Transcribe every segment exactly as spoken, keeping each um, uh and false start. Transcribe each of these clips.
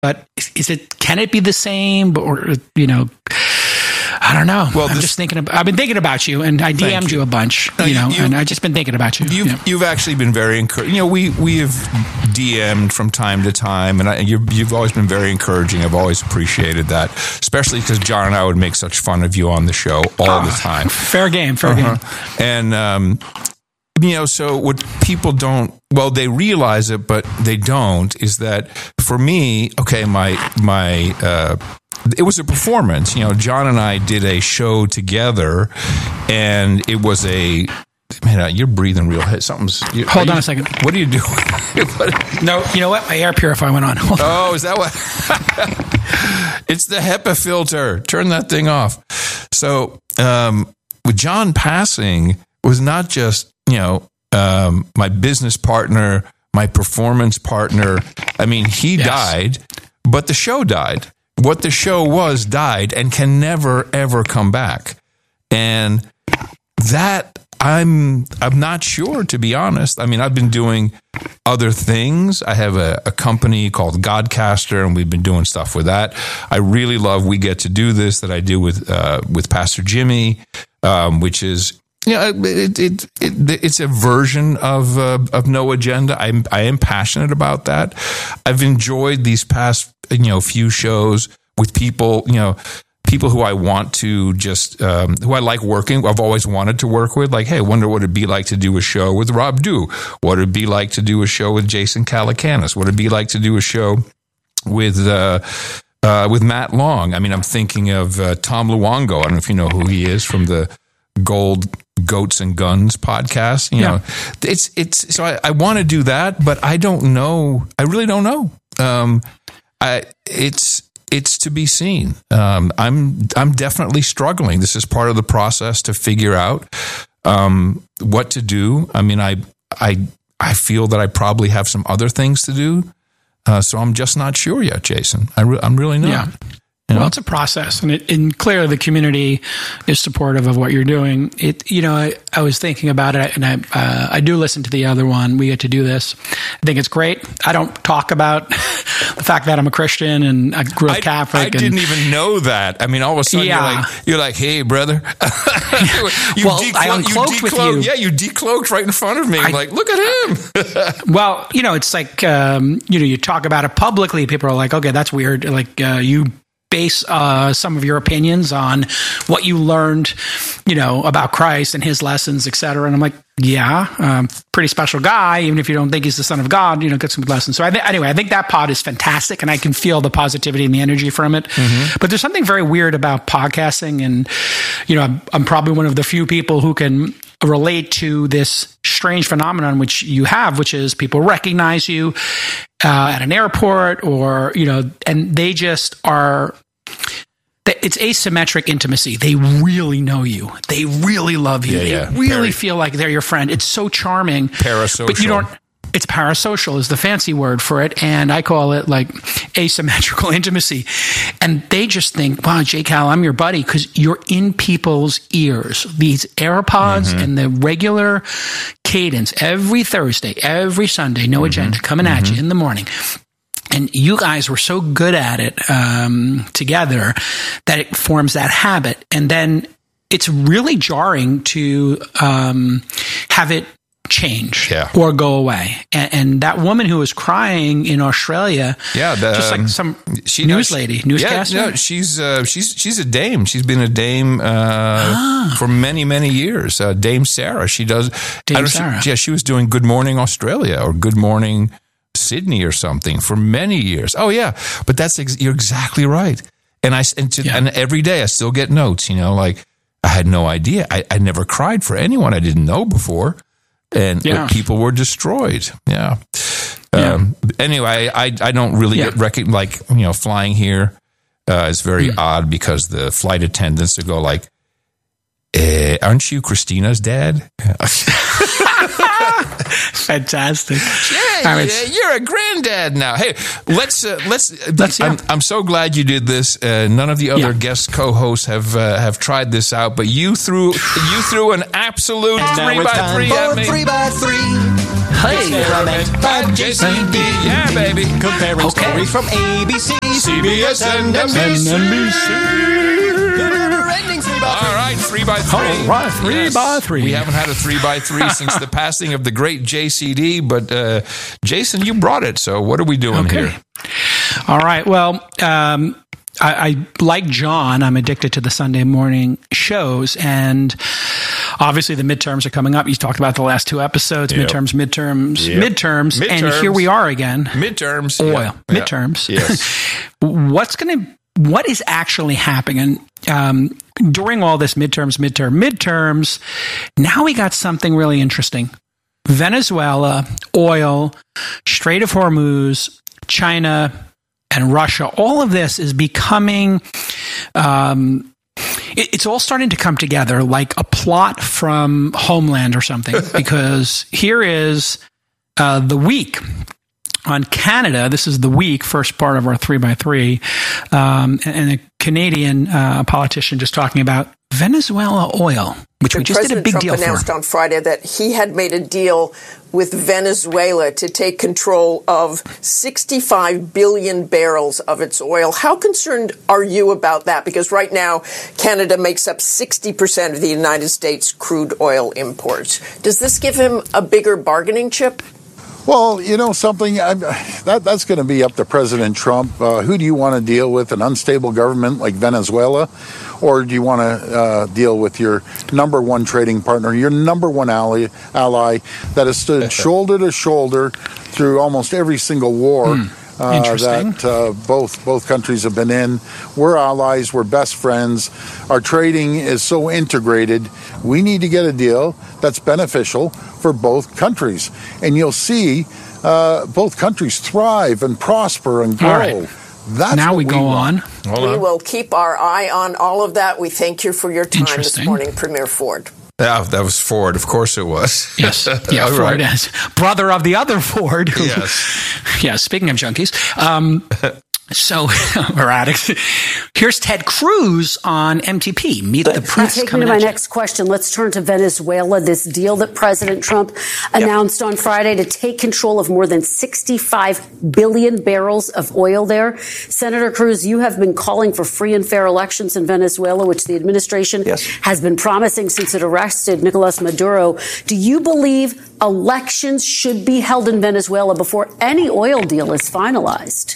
but is, is it? Can it be the same? Or you know, I don't know. Well, I'm this, just thinking. About, I've been thinking about you, and I D M'd you. you a bunch. You, you know, you, and I've just been thinking about you. You've, you know. you've actually been very encouraging. You know, we we have D M'd from time to time, and I, you've, you've always been very encouraging. I've always appreciated that, especially because John and I would make such fun of you on the show all oh, the time. Fair game, fair uh-huh. game. And um, you know, so what people don't, well, they realize it, but they don't, is that for me, okay, my, my, uh, it was a performance. You know, John and I did a show together, and it was a, man, you're breathing real heavy. Something's, you, hold on you, a second. What are you doing? No, you know what? My air purifier went on. Hold oh, on. Is that what? It's the HEPA filter. Turn that thing off. So, um, with John passing, was not just, you know, um, my business partner, my performance partner. I mean, he yes. died, but the show died. What the show was died and can never, ever come back. And that, I'm I'm not sure, to be honest. I mean, I've been doing other things. I have a, a company called Godcaster, and we've been doing stuff with that. I really love We Get to Do This that I do with uh, with Pastor Jimmy, um, which is, you know, it, it, it, it's a version of uh, of No Agenda. I'm I am passionate about that. I've enjoyed these past, you know, few shows with people, you know, people who I want to just, um, who I like working, I've always wanted to work with. Like, hey, I wonder what it'd be like to do a show with Rob Dew. What it'd be like to do a show with Jason Calacanis. What it'd be like to do a show with uh, uh, with Matt Long. I mean, I'm thinking of uh, Tom Luongo. I don't know if you know who he is from the Gold Goats and Guns podcast. You yeah. know, it's it's so I, I want to do that, but I don't know. I really don't know. Um, I it's. It's to be seen. Um, I'm I'm definitely struggling. This is part of the process to figure out um, what to do. I mean, I I I feel that I probably have some other things to do, uh, so I'm just not sure yet, Jason. I re- I'm really not. Yeah. You know? Well, it's a process, and, it, and clearly the community is supportive of what you're doing. It, you know, I, I was thinking about it, and I, uh, I do listen to the other one. We Get to Do This. I think it's great. I don't talk about the fact that I'm a Christian and I grew up I, Catholic. I and, didn't even know that. I mean, all of a sudden yeah. you're like, you're like, hey, brother. you well, declo- I uncloaked you with you. Yeah, you decloaked right in front of me. I'm I, like, look at him. Well, you know, it's like, um, you know, you talk about it publicly. People are like, okay, that's weird. Like, uh, you base uh, some of your opinions on what you learned, you know, about Christ and his lessons, et cetera. And I'm like, yeah, um, pretty special guy, even if you don't think he's the son of God, you know, get some good lessons. So I th- anyway, I think that pod is fantastic, and I can feel the positivity and the energy from it. Mm-hmm. But there's something very weird about podcasting, and, you know, I'm, I'm probably one of the few people who can relate to this strange phenomenon which you have, which is people recognize you uh, at an airport, or, you know, and they just are, it's asymmetric intimacy. They really know you. They really love you. Yeah, they yeah. really Peri- feel like they're your friend. It's so charming. Parasocial. But you don't, it's parasocial is the fancy word for it. And I call it like asymmetrical intimacy. And they just think, wow, J. Cal, I'm your buddy, because you're in people's ears. These AirPods mm-hmm. and the regular cadence every Thursday, every Sunday, No mm-hmm. Agenda, coming mm-hmm. at you in the morning. And you guys were so good at it um, together that it forms that habit. And then it's really jarring to um, have it change yeah. or go away. And, and that woman who was crying in Australia, yeah, the, just like some she, news no, lady, newscaster. Yeah, no, she's uh, she's she's a dame. She's been a dame uh, ah. for many many years. Uh, Dame Sarah. She does. Dame I don't, Sarah. She, yeah, she was doing Good Morning Australia or Good Morning Sydney or something for many years. Oh yeah, but that's ex- you're exactly right. And I and, to, yeah. and every day I still get notes. You know, like I had no idea. I, I never cried for anyone I didn't know before, and yeah. people were destroyed. Yeah. yeah. Um, anyway, I I don't really yeah. get rec- like you know flying here uh, is very mm. odd because the flight attendants would go like, eh, "Aren't you Christina's dad?" Fantastic. Yeah, yeah, you're a granddad now. Hey, let's uh, let's. let's I'm, yeah. I'm so glad you did this. Uh, none of the other yeah. guest co-hosts have uh, have tried this out, but you threw you threw an absolute three by three at me. Three by three. Hey, By J C D. Yeah, baby. Comparing Okay. stories from A B C, C B S and N B C. Never-ending three by All three. right, three by three. All right, three by three. We haven't had a three by three since the passing of the great J C D, but uh, Jason, you brought it. So what are we doing Okay. here? All right. Well, um, I, I like John. I'm addicted to the Sunday morning shows, and obviously the midterms are coming up. You talked about the last two episodes: Yep. midterms, midterms, Yep. midterms, and Midterms. here we are again. Midterms. Oil Yeah. Yeah. midterms. Yes. What's going to what is actually happening um, during all this midterms, midterm, midterms? Now we got something really interesting. Venezuela, oil, Strait of Hormuz, China, and Russia. All of this is becoming, um, it, it's all starting to come together like a plot from Homeland or something. Because here is uh, the week on Canada. This is the week, first part of our three by three, um, and a Canadian uh, politician just talking about Venezuela oil, which we just President did a big Trump deal announced for. on Friday that he had made a deal with Venezuela to take control of sixty-five billion barrels of its oil. How concerned are you about that? Because right now, Canada makes up sixty percent of the United States crude oil imports. Does this give him a bigger bargaining chip? Well, you know something, I'm, that that's going to be up to President Trump. Uh, who do you want to deal with? An unstable government like Venezuela? Or do you want to uh, deal with your number one trading partner, your number one ally, ally that has stood shoulder to shoulder through almost every single war Hmm. uh, Interesting. that uh, both both countries have been in? We're allies. We're best friends. Our trading is so integrated. We need to get a deal that's beneficial for both countries. And you'll see uh, both countries thrive and prosper and grow. All right. That's now what we go want. on. Hold We on. will keep our eye on all of that. We thank you for your time this Interesting. morning, Premier Ford. Yeah, that was Ford. Of course it was. Yes. Yeah, All Ford right. is brother of the other Ford. Who, Yes. yeah, speaking of junkies. Um, so, or addicts. Here's Ted Cruz on M T P. Meet the You press. take me coming to my at you. next question. Let's turn to Venezuela. This deal that President Trump announced on Friday to take control of more than sixty-five billion barrels of oil there. Senator Cruz, you have been calling for free and fair elections in Venezuela, which the administration Yes. has been promising since it arrested Nicolas Maduro. Do you believe elections should be held in Venezuela before any oil deal is finalized?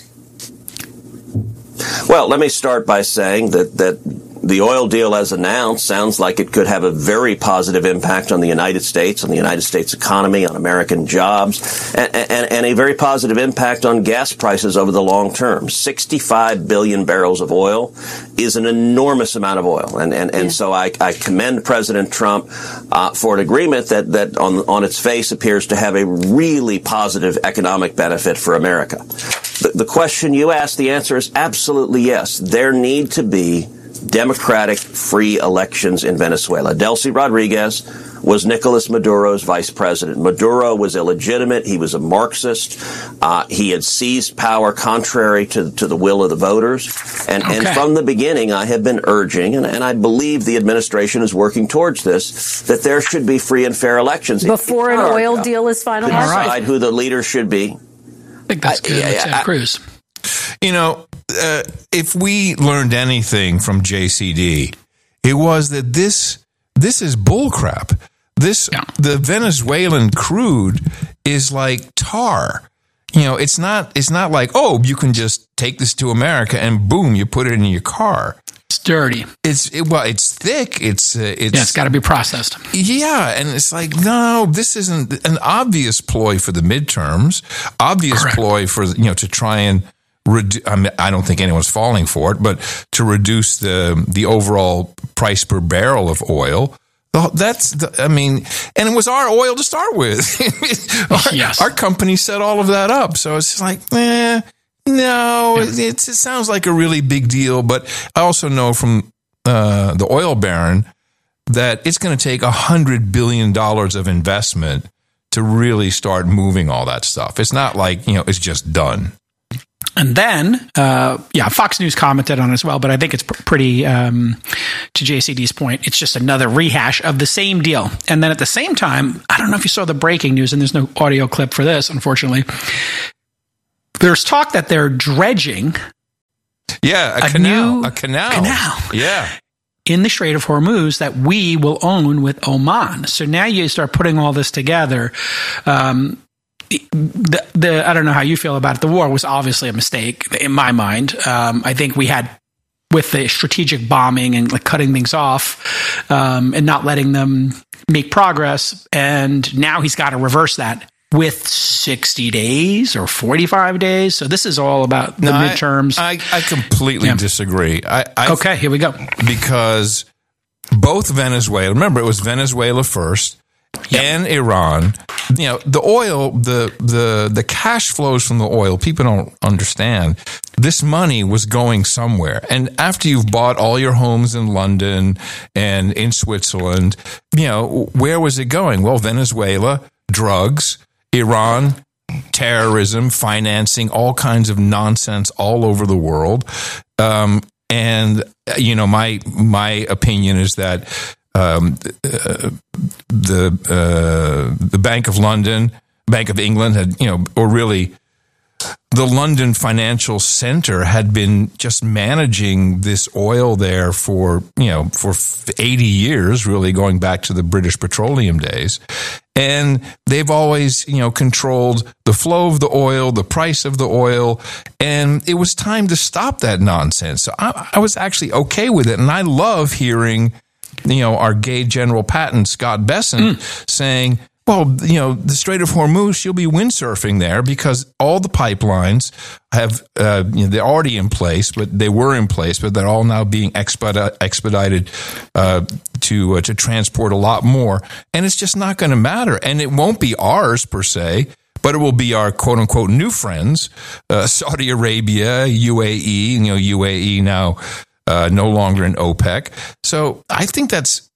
Well, let me start by saying that, that the oil deal as announced sounds like it could have a very positive impact on the United States, on the United States economy, on American jobs, and, and, and a very positive impact on gas prices over the long term. sixty-five billion barrels of oil is an enormous amount of oil. And, and, and yeah. so I, I commend President Trump uh, for an agreement that, that on, on its face appears to have a really positive economic benefit for America. The, the question you asked, the answer is absolutely yes. There need to be democratic, free elections in Venezuela. Delcy Rodriguez was Nicolas Maduro's vice president. Maduro was illegitimate. He was a Marxist. Uh, he had seized power contrary to, to the will of the voters. And, Okay. and from the beginning, I have been urging, and, and I believe the administration is working towards this, that there should be free and fair elections. Before It's an not our oil job deal is to finalized? decide right. who the leader should be. I think that's I- good. yeah, with yeah, Ted I- Cruz. You know, uh, if we learned anything from J C D, it was that this this is bullcrap. This Yeah. the Venezuelan crude is like tar. You know, it's not it's not like, oh, you can just take this to America and boom, you put it in your car. It's dirty. It's it, well, it's thick. It's uh, it's Yeah, it's got to be processed. Yeah, and it's like, no, this isn't an obvious ploy for the midterms, obvious Correct. ploy for, you know, to try and reduce, I mean, I don't think anyone's falling for it, but to reduce the the overall price per barrel of oil. That's, the, I mean, and it was our oil to start with. our, Yes. our company set all of that up. So it's just like, eh, no, it, it's, it sounds like a really big deal. But I also know from uh, the oil baron that it's going to take one hundred billion dollars of investment to really start moving all that stuff. It's not like, you know, it's just done. And then, uh, yeah, Fox News commented on it as well, but I think it's pr- pretty, um, to J C D's point, it's just another rehash of the same deal. And then at the same time, I don't know if you saw the breaking news, and there's no audio clip for this, unfortunately. There's talk that they're dredging yeah, a, a canal, new a canal, canal. Yeah. in the Strait of Hormuz that we will own with Oman. So now you start putting all this together. Um, The, the I don't know how you feel about it. The war was obviously a mistake in my mind. Um, I think we had, with the strategic bombing and like cutting things off um, and not letting them make progress. And now he's got to reverse that with sixty days or forty-five days. So this is all about the no, midterms. I, I, I completely Yeah. disagree. I, I, okay, here we go. Because both Venezuela, remember it was Venezuela first, Yep. and Iran. You know, the oil, the the the cash flows from the oil, people don't understand. This money was going somewhere. And after you've bought all your homes in London and in Switzerland, you know, where was it going? Well, Venezuela, drugs, Iran, terrorism, financing, all kinds of nonsense all over the world. Um, and, you know, my my opinion is that Um, uh, the uh, the Bank of London, Bank of England had, you know, or really the London financial center had been just managing this oil there for, you know, for eighty years, really going back to the British Petroleum days. And they've always, you know, controlled the flow of the oil, the price of the oil. And it was time to stop that nonsense. So I, I was actually okay with it. And I love hearing, you know, our gay General Patton, Scott Bessent, mm. saying, well, you know, the Strait of Hormuz, you'll be windsurfing there because all the pipelines have, uh, you know, they're already in place, but they were in place, but they're all now being expedi- expedited uh, to uh, to transport a lot more. And it's just not going to matter. And it won't be ours per se, but it will be our quote unquote new friends, uh, Saudi Arabia, U A E, you know, U A E now Uh, no longer in OPEC. So I think that's,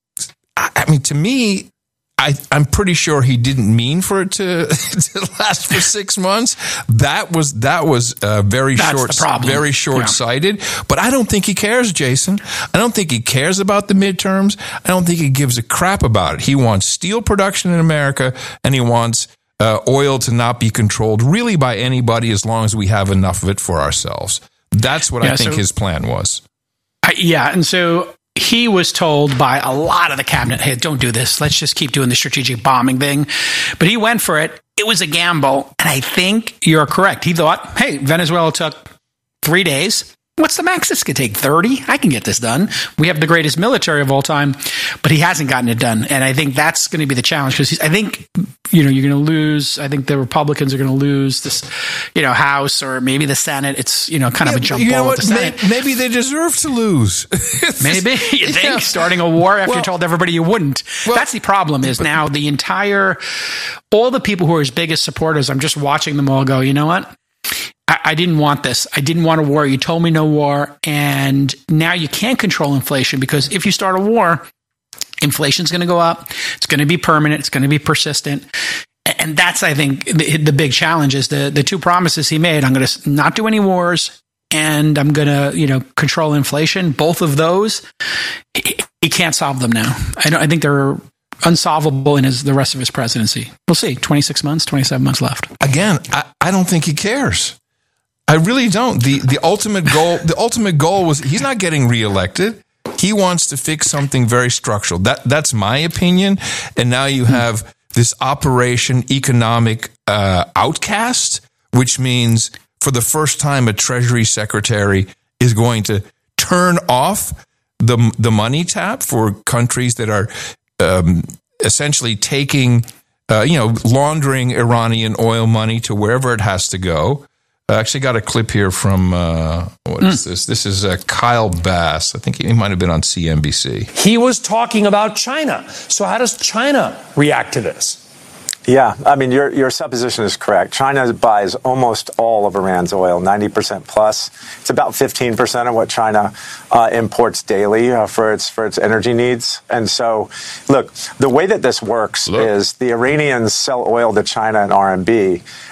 I mean, to me, I, I'm pretty sure he didn't mean for it to, to last for six months. That was, that was uh, very that's short, very short-sighted. Yeah. But I don't think he cares, Jason. I don't think he cares about the midterms. I don't think he gives a crap about it. He wants steel production in America, and he wants uh, oil to not be controlled really by anybody as long as we have enough of it for ourselves. That's what yeah, I think so- his plan was. Yeah, and so he was told by a lot of the cabinet, hey, don't do this. Let's just keep doing the strategic bombing thing. But he went for it. It was a gamble. And I think you're correct. He thought, hey, Venezuela took three days. What's the max? This could take thirty. I can get this done. We have the greatest military of all time, but he hasn't gotten it done. And I think that's going to be the challenge because I think, you know, you're going to lose. I think the Republicans are going to lose this, you know, House or maybe the Senate. It's, you know, kind yeah, of a jump you know ball what? with the Senate. Maybe they deserve to lose. Maybe you think yeah. starting a war after well, you told everybody you wouldn't. Well, that's the problem is now the entire, all the people who are his biggest supporters, I'm just watching them all go, you know what? I didn't want this. I didn't want a war. You told me no war. And now you can't control inflation because if you start a war, inflation's going to go up. It's going to be permanent. It's going to be persistent. And that's, I think, the, the big challenge is the, the two promises he made. I'm going to not do any wars and I'm going to, you know, control inflation. Both of those, he, he can't solve them now. I don't, I think they're unsolvable in his, the rest of his presidency. We'll see. twenty-six months, twenty-seven months left. Again, I, I don't think he cares. I really don't. The the ultimate goal the ultimate goal was he's not getting reelected. He wants to fix something very structural. That that's my opinion. And now you have this Operation Economic uh, Outcast, which means for the first time a Treasury Secretary is going to turn off the the money tap for countries that are um, essentially taking, uh, you know, laundering Iranian oil money to wherever it has to go. I actually got a clip here from, uh, what is mm. this? This is uh, Kyle Bass. I think he might have been on C N B C. He was talking about China. So how does China react to this? Yeah, I mean, your your supposition is correct. China buys almost all of Iran's oil, ninety percent plus. It's about fifteen percent of what China uh, imports daily uh, for its for its energy needs. And so, look, the way that this works look. is the Iranians sell oil to China in R M B,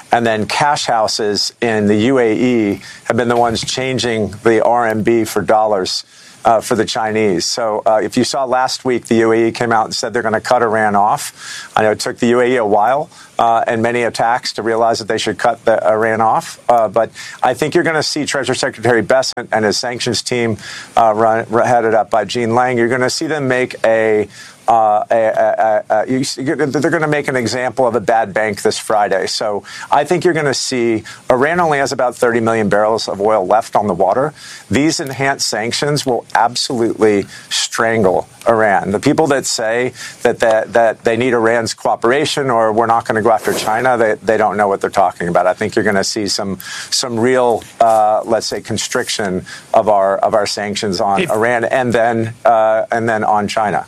And then cash houses in the U A E have been the ones changing the R M B for dollars uh, for the Chinese. So uh, if you saw last week, the U A E came out and said they're going to cut Iran off. I know it took the U A E a while uh, and many attacks to realize that they should cut the Iran off. Uh, but I think you're going to see Treasury Secretary Bessent and his sanctions team uh, run, headed up by Jean Lang. You're going to see them make a Uh, a, a, a, you, they're going to make an example of a bad bank this Friday. So I think you're going to see Iran only has about thirty million barrels of oil left on the water. These enhanced sanctions will absolutely strangle Iran. The people that say that that, that they need Iran's cooperation or we're not going to go after China, they, they don't know what they're talking about. I think you're going to see some some real, uh, let's say, constriction of our of our sanctions on if, Iran and then uh, and then on China.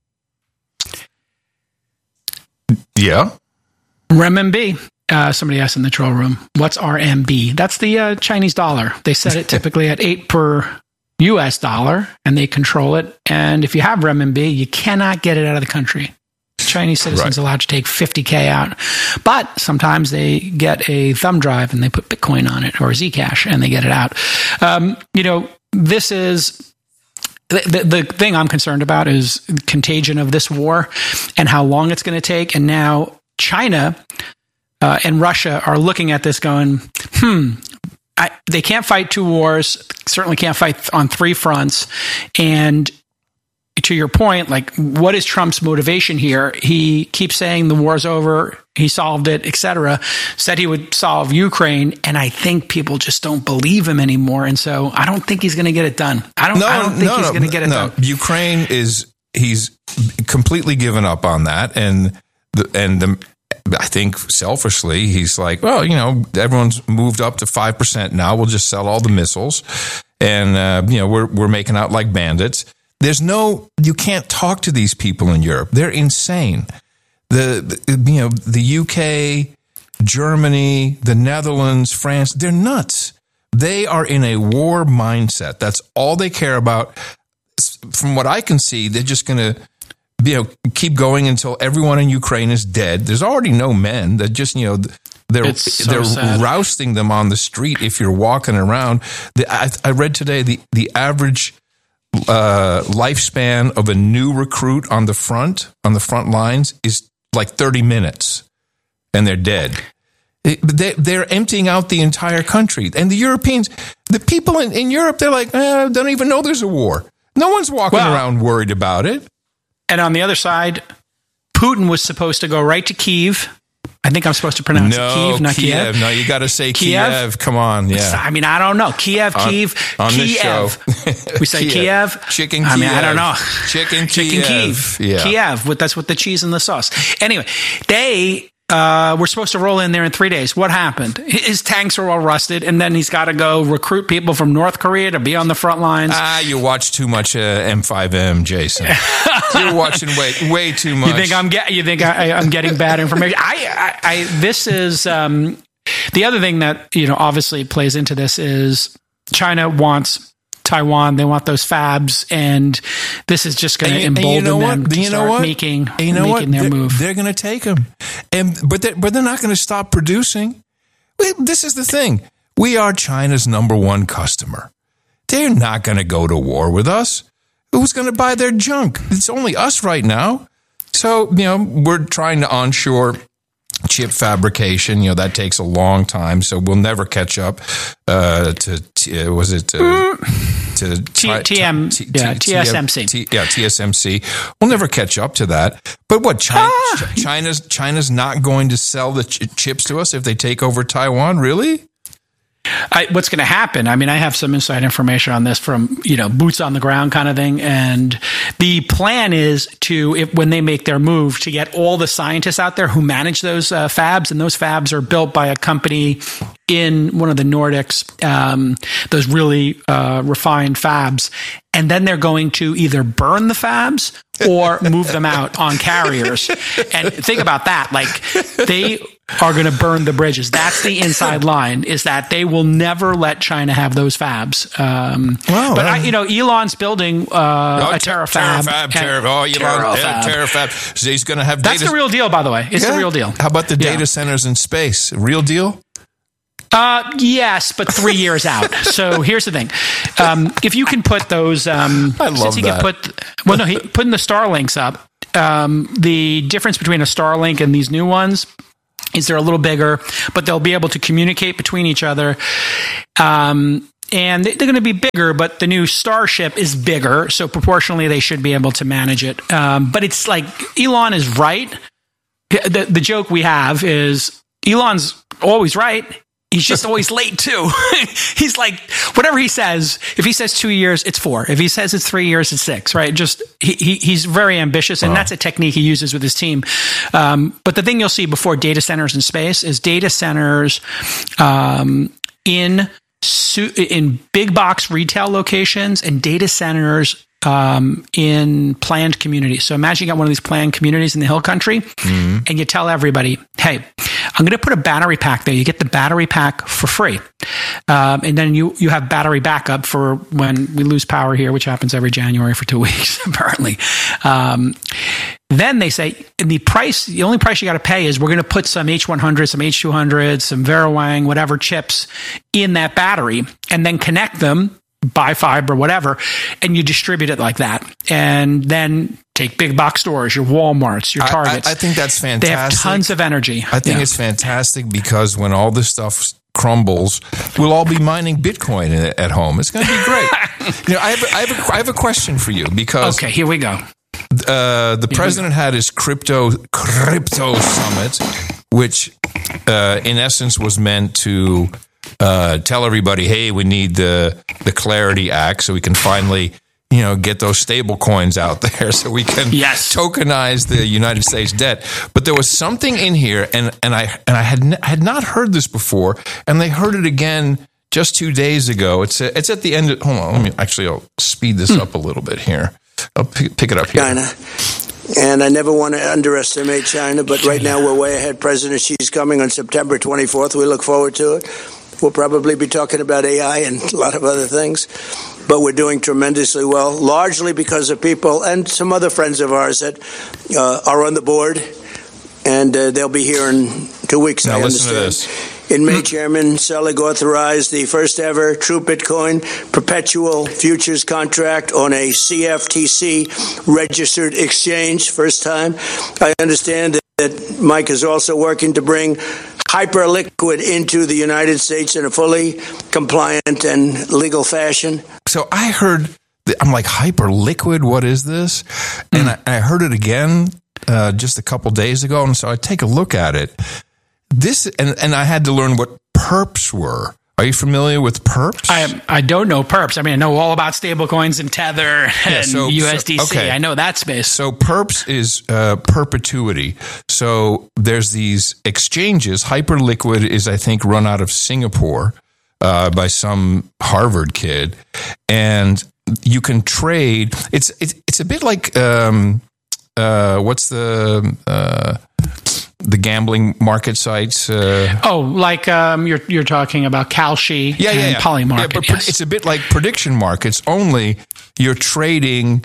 Yeah. Renminbi. Uh, somebody asked in the troll room, what's R M B? That's the uh, Chinese dollar. They set it typically at eight per U S dollar, and they control it. And if you have renminbi, you cannot get it out of the country. Chinese citizens right. allowed to take fifty K out. But sometimes they get a thumb drive and they put Bitcoin on it or Zcash and they get it out. Um, you know, this is... The, the, the thing I'm concerned about is contagion of this war and how long it's going to take. And now China uh, and Russia are looking at this going, hmm, I, they can't fight two wars, certainly can't fight on three fronts. And to your point, like, what is Trump's motivation here? He keeps saying the war's over, he solved it, et cetera, said he would solve Ukraine, and I think people just don't believe him anymore. And so I don't think he's going to get it done. I don't, no, I don't think no, he's no, going to get it no. done. Ukraine is, he's completely given up on that. And the, and the, I think selfishly, he's like, well, you know, everyone's moved up to five percent now. We'll just sell all the missiles. And, uh, you know, we're, we're making out like bandits. There's no, you can't talk to these people in Europe. They're insane. The, the, you know, the U K, Germany, the Netherlands, France, they're nuts. They are in a war mindset. That's all they care about. From what I can see, they're just going to, you know, keep going until everyone in Ukraine is dead. There's already no men. That just, you know, they're so they're sad. rousting them on the street if you're walking around. The, I, I read today the the average uh, lifespan of a new recruit on the front on the front lines is like thirty minutes, and they're dead. They, they're emptying out the entire country. And the Europeans, the people in, in Europe, they're like, eh, don't even know there's a war. No one's walking well, around worried about it. And on the other side, Putin was supposed to go right to Kyiv. I think I'm supposed to pronounce no, it Kyiv, not Kiev. Kiev. No, you got to say Kiev. Kiev. Come on, yeah. I mean, I don't know. Kiev, on, Kyiv, on Kiev. This show. We say Kiev. Kiev. Chicken I Kiev. mean, I don't know. Chicken, Chicken Kiev. Kiev. Yeah. Kiev. With, that's with the cheese and the sauce. Anyway, they... Uh, we're supposed to roll in there in three days. What happened? His tanks are all rusted, and then he's got to go recruit people from North Korea to be on the front lines. Ah, you watch too much uh, M five M, Jason. You're watching way way too much. You think I'm get? You think I, I'm getting bad information? I, I, I this is um, the other thing that you know obviously plays into this is China wants Taiwan. They want those fabs, and this is just going to embolden you know them to you know start what? making, you know making what? their they're, move. They're going to take them, and but they're, but they're not going to stop producing. This is the thing: we are China's number one customer. They're not going to go to war with us. Who's going to buy their junk? It's only us right now. So you know we're trying to onshore chip fabrication, you know, that takes a long time, so we'll never catch up uh, to, uh, was it, uh, to T- T M, T- yeah, T- T S M C. T- yeah, T S M C. We'll never catch up to that. But what, China, Ah! China's China's not going to sell the ch- chips to us if they take over Taiwan? Really? I, what's going to happen? I mean, I have some inside information on this from, you know, boots on the ground kind of thing. And the plan is to, if, when they make their move, to get all the scientists out there who manage those uh, fabs. And those fabs are built by a company in one of the Nordics, um, those really uh, refined fabs. And then they're going to either burn the fabs or move them out on carriers. And think about that. Like they, are going to burn the bridges. That's the inside line, is that they will never let China have those fabs. Um, wow, but, uh, I, you know, Elon's building uh, oh, a Terafab. Terafab, Terafab. Oh, Elon, Terafab. Terafab. So he's going to have That's data. the real deal, by the way. It's yeah. the real deal. How about the data yeah. centers in space? Real deal? Uh, yes, but three years out. So here's the thing: um, if you can put those, um, I love since he that. can put, well, no, he putting the Starlinks up. Um, the difference between a Starlink and these new ones is they're a little bigger, but they'll be able to communicate between each other. Um, and they're going to be bigger, but the new Starship is bigger, so proportionally they should be able to manage it. Um, but it's like Elon is right. The, the joke we have is Elon's always right. He's just always late too. He's like, whatever he says, if he says two years, it's four. If he says it's three years, it's six, right? Just, he, he he's very ambitious, and wow. that's a technique he uses with his team. Um, but the thing you'll see before data centers in space is data centers um, in in big box retail locations and data centers Um, in planned communities. So imagine you got one of these planned communities in the hill country, mm-hmm. and you tell everybody, hey, I'm going to put a battery pack there. You get the battery pack for free. Um, and then you, you have battery backup for when we lose power here, which happens every January for two weeks, apparently. Um, then they say, and the price, the only price you got to pay is we're going to put some H one hundred, some H two hundred, some Verawang, whatever chips in that battery, and then connect them buy fiber, whatever, and you distribute it like that. And then take big box stores, your Walmarts, your Targets. I, I, I think that's fantastic. They have tons of energy. I think yeah. it's fantastic because when all this stuff crumbles, we'll all be mining Bitcoin at home. It's going to be great. you know, I have, I, have a, I have a question for you because... Okay, here we go. Uh, the here president had his crypto crypto summit, which uh, in essence was meant to... Uh, tell everybody, hey, we need the the Clarity Act so we can finally, you know, get those stable coins out there so we can yes. tokenize the United States debt. But there was something in here, and and I and I had n- had not heard this before, and they heard it again just two days ago. It's a, it's at the end. Of, hold on, let me actually I'll speed this hmm. up a little bit here. I'll p- pick it up here. China. And I never want to underestimate China, but right now we're way ahead. President Xi's coming on September twenty-fourth. We look forward to it. We'll probably be talking about A I and a lot of other things, but we're doing tremendously well, largely because of people and some other friends of ours that uh, are on the board, and uh, they'll be here in two weeks, now I listen understand. To this. In May, Chairman Selig authorized the first ever True Bitcoin perpetual futures contract on a C F T C registered exchange, first time. I understand that Mike is also working to bring Hyperliquid into the United States in a fully compliant and legal fashion. So I heard, I'm like, Hyperliquid, what is this? And mm. I, I heard it again uh, just a couple days ago, and so I take a look at it. This and, and I had to learn what perps were. Are you familiar with perps? I I don't know perps. I mean, I know all about stablecoins and Tether and yeah, so, U S D C. So, okay. I know that space. So perps is uh, perpetuity. So there's these exchanges. Hyperliquid is, I think, run out of Singapore uh, by some Harvard kid, and you can trade. It's it's, it's a bit like um, uh, what's the uh, the gambling market sites. Uh, oh, like um, you're you're talking about Kalshi yeah, and yeah, yeah. Polymarket. Yeah, but yes. It's a bit like prediction markets, only you're trading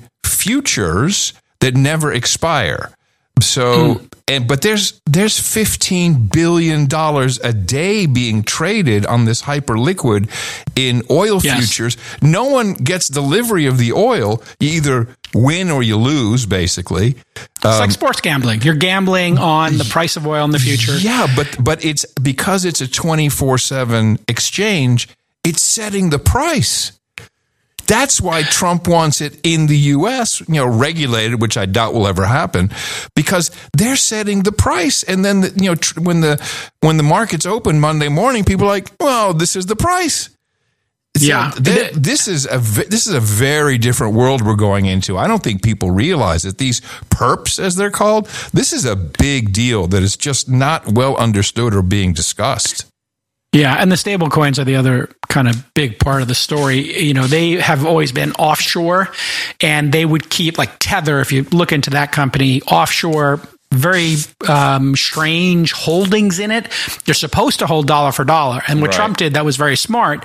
futures that never expire. So, mm. and but there's there's fifteen billion dollars a day being traded on this Hyperliquid in oil yes. futures. No one gets delivery of the oil. You either win or you lose, basically. It's um, like sports gambling. You're gambling on the price of oil in the future. Yeah, but but it's because it's a twenty-four seven exchange, it's setting the price. That's why Trump wants it in the U S, you know, regulated, which I doubt will ever happen, because they're setting the price. And then, the, you know, tr- when the when the markets open Monday morning, people are like, "Well, this is the price." So yeah, th- this is a this is a very different world we're going into. I don't think people realize that these perps, as they're called, this is a big deal that is just not well understood or being discussed. Yeah, and the stable coins are the other kind of big part of the story. You know, they have always been offshore, and they would keep, like Tether, if you look into that company, offshore very um, strange holdings in it. They're supposed to hold dollar for dollar. And what Right. Trump did that was very smart,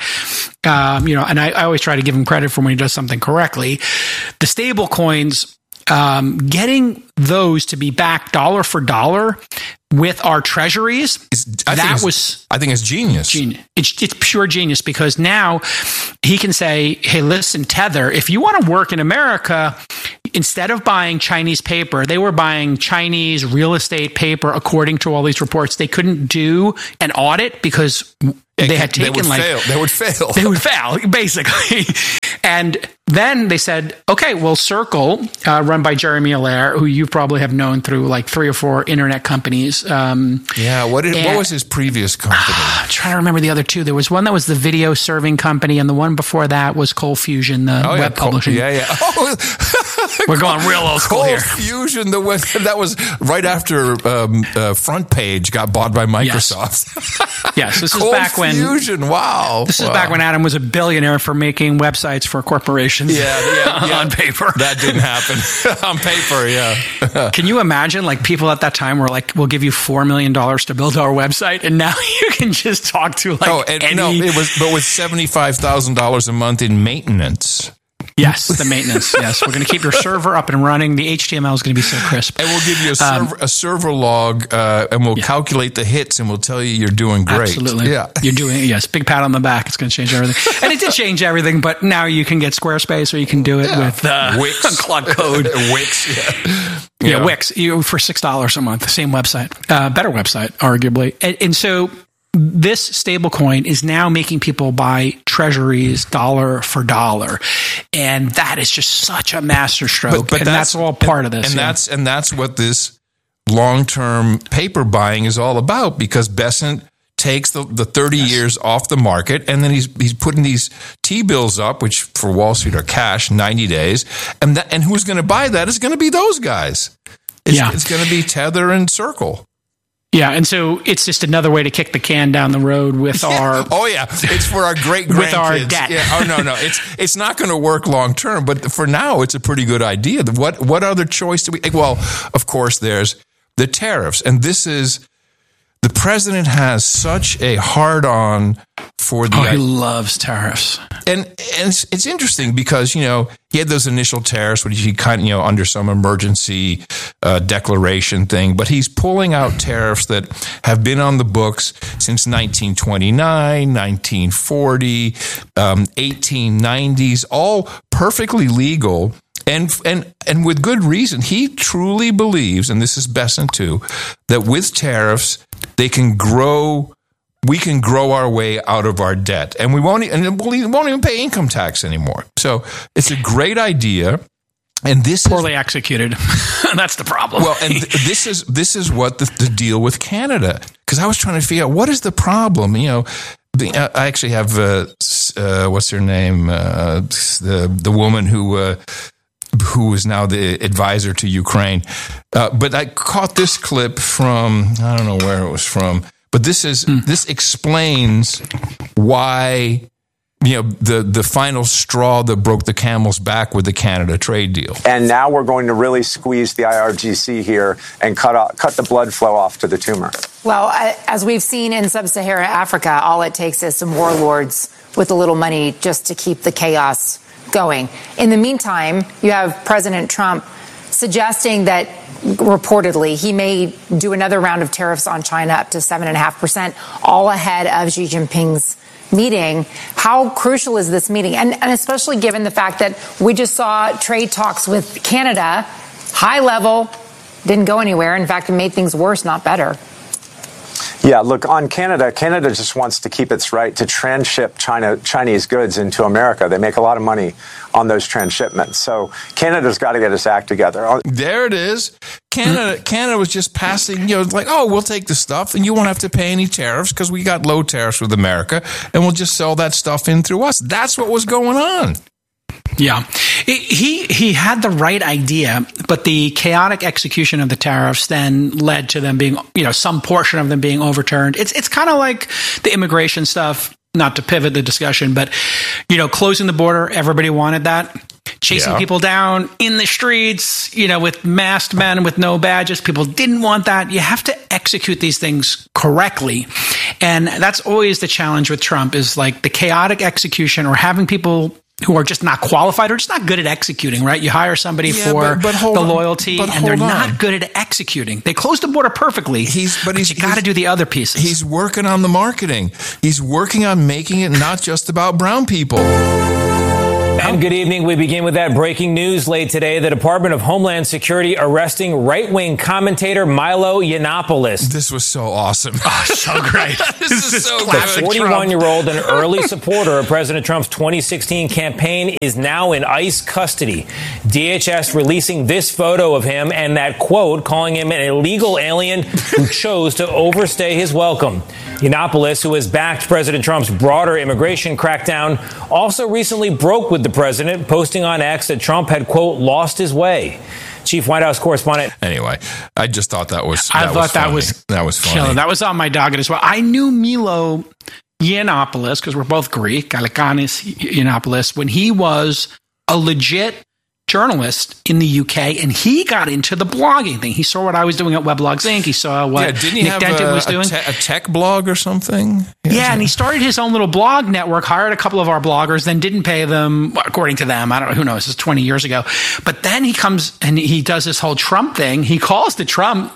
um, you know, and I, I always try to give him credit for when he does something correctly. The stable coins, um, getting those to be backed dollar for dollar with our treasuries, I think that it's- was I think it's genius. genius. It's, it's pure genius because now he can say, hey, listen, Tether, if you want to work in America, instead of buying Chinese paper, they were buying Chinese real estate paper, according to all these reports. They couldn't do an audit because they had taken they would like fail. They would fail. they would fail, basically. And then they said, okay, well, Circle, uh, run by Jeremy Allaire, who you probably have known through like three or four internet companies. Um, Yeah. What did, and- what was his previous company? I'm trying to remember the other two. There was one that was the video serving company, and the one before that was Cold Fusion, the Oh, yeah, web Col- publishing. Yeah, yeah. Oh, We're going real old school Cold here. Fusion. The web, that was right after um, uh, Front Page got bought by Microsoft. Yes, this is Cold back when Fusion. Wow. this is Wow. back when Adam was a billionaire for making websites for corporations. Yeah, yeah, yeah. on paper. That didn't happen on paper. Yeah. Can you imagine, like, people at that time were like, "We'll give you four million dollars to build our website," and now you can just talk to like oh, and any. no, it was, but with seventy-five thousand dollars a month in maintenance. Yes, the maintenance. Yes, we're going to keep your server up and running. The H T M L is going to be so crisp. And we'll give you a Um, server, a server log, uh, and we'll Yeah. calculate the hits, and we'll tell you you're doing great. Absolutely. Yeah. You're doing it. Yes. Big pat on the back. It's going to change everything. And it did change everything, but now you can get Squarespace or you can do it Yeah. with uh, Wix. Claude Code. Wix. Yeah. Yeah, Wix. You for six dollars a month, same website, uh, better website, arguably. And, and so this stablecoin is now making people buy treasuries dollar for dollar, and that is just such a masterstroke. and that's, all part and, of this. And yeah. that's and that's what this long-term paper buying is all about, because Besant takes the, the thirty yes. years off the market, and then he's he's putting these T-bills up, which for Wall Street are cash, ninety days, and that, and who's going to buy that is going to be those guys. It's, yeah. it's going to be Tether and Circle. Yeah, and so it's just another way to kick the can down the road with yeah. our. Oh yeah, it's for our great grandkids. With our debt. Yeah. Oh no, no, it's it's not going to work long term, but for now, it's a pretty good idea. What what other choice do we? Well, of course, there's the tariffs, and this is the president has such a hard on for the. Oh, he loves tariffs, and and it's, it's interesting because you know he had those initial tariffs, which he kind of you know under some emergency uh, declaration thing, but he's pulling out tariffs that have been on the books since nineteen twenty-nine, nineteen forty, um, eighteen nineties, all perfectly legal. And and and with good reason. He truly believes, and this is Besant too, that with tariffs they can grow. We can grow our way out of our debt, and we won't. And we won't even pay income tax anymore. So it's a great idea. And this poorly is, executed. That's the problem. Well, and th- this is this is what the, the deal with Canada. Because I was trying to figure out what is the problem. You know, the, I actually have uh, uh, what's her name, uh, the the woman who. Uh, who is now the advisor to Ukraine. Uh, but I caught this clip from, I don't know where it was from, but this is, mm. this explains why, you know, the, the final straw that broke the camel's back with the Canada trade deal. And now we're going to really squeeze the I R G C here and cut off, cut the blood flow off to the tumor. Well, as we've seen in sub-Saharan Africa, all it takes is some warlords with a little money just to keep the chaos going. In the meantime, you have President Trump suggesting that reportedly he may do another round of tariffs on China up to seven point five percent, all ahead of Xi Jinping's meeting. How crucial is this meeting? And, and especially given the fact that we just saw trade talks with Canada, high level, didn't go anywhere. In fact, it made things worse, not better. Yeah, look, on Canada, Canada just wants to keep its right to transship China, Chinese goods into America. They make a lot of money on those transshipments. So Canada's got to get its act together. There it is. Canada Canada was just passing, you know, like, oh, we'll take the stuff and you won't have to pay any tariffs because we got low tariffs with America and we'll just sell that stuff in through us. That's what was going on. Yeah, he he had the right idea, but the chaotic execution of the tariffs then led to them being, you know, some portion of them being overturned. It's it's kind of like the immigration stuff. Not to pivot the discussion, but you know, closing the border, everybody wanted that. chasing Yeah. people down in the streets, you know, with masked men with no badges. People didn't want that. You have to execute these things correctly. And that's always the challenge with Trump is like the chaotic execution or having people who are just not qualified or just not good at executing, right? You hire somebody Yeah, for but- but hold the on. loyalty But and they're hold on. not good at executing. They closed the border perfectly. He's, but he's you got to he's- do the other pieces. He's working on the marketing. He's working on making it not just about brown people. And good evening. We begin with that breaking news late today. The Department of Homeland Security arresting right-wing commentator Milo Yiannopoulos. This was so awesome. Oh, so great. this, is, is so The classic good. forty-one-year-old and early supporter of President Trump's twenty sixteen campaign is now in ICE custody. D H S releasing this photo of him and that quote calling him an illegal alien who chose to overstay his welcome. Yiannopoulos, who has backed President Trump's broader immigration crackdown, also recently broke with the president, posting on X that Trump had, quote, lost his way. Chief White House correspondent. Anyway, I just thought that was I that thought was that funny. was that was funny. killer. That was on my docket as well. I knew Milo Yiannopoulos because we're both Greek, Kalakanis Yiannopoulos, when he was a legit journalist in the U K, and he got into the blogging thing. He saw what I was doing at Weblogs Incorporated. He saw what yeah, didn't he Nick have Denton a, was doing. a, te- a tech blog or something? Yeah, and he started his own little blog network, hired a couple of our bloggers, then didn't pay them, according to them. I don't know, who knows, this is twenty years ago. But then he comes and he does this whole Trump thing. He calls the Trump